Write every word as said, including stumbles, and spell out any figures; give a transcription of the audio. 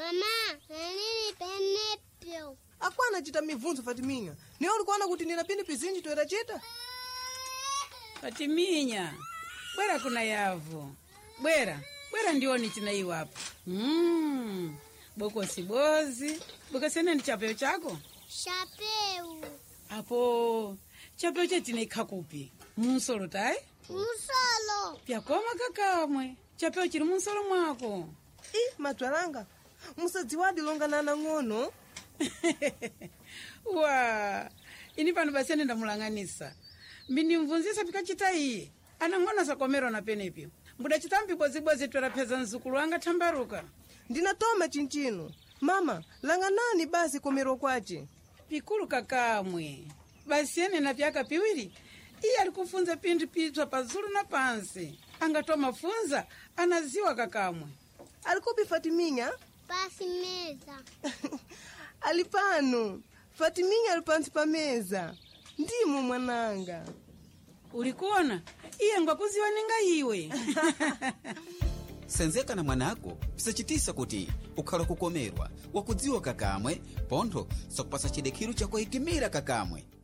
Mama, nini penepyo? Akwana chita mivunzo Fatiminya. Ni ulikuona kuti nina pini pizinji toera chita? Fatiminya, bwera kuna yavu. Bwera, bwera ndioni china iwapo. Mmm, boko sibozi. Buka sene ni chapeo chako? Chapeu. Apo, chapeo cha china ikakupi. Munsolo tai? Munsolo. Pia koma kakamwe. Chapeo chiri munsolo mwako. Ih, matwaranga. Musadziwadi longa nana ngono. Wa, ini pano basene ndamulanganisa. Mbini mvunzisa pika chita hii. Anangona sakomero na penepyo. Mbuda chitambi bozi bozi tuwara peza nzukulu anga tambaruka. Ndinatoma chinchino. Mama, langa nani basi komero kwache? Pikulu kakamwe. Basi ene na pyaka piwiri. Iya alikufunza pindi pitwa pazuru na pansi. Angatoma funza, anaziwa kakamwe. Alikupi Fatiminya? Pasi meza. Alipano. Fatiminya alipansi pa meza. Ndimo mwananga. Ulikuona? Iye ngwa kuziwa ninga iwe. Senzeka na mwanako, pisachitisa kuti ukhala kukomerwa, wakudziwa kakamwe, pontho sokupasa chidekiru cha kuhitimira kakamwe.